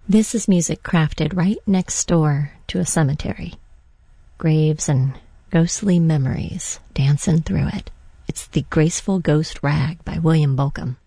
This is music crafted right next door to a cemetery. Graves and ghostly memories dancing through it. It's The Graceful Ghost Rag by William Bolcom.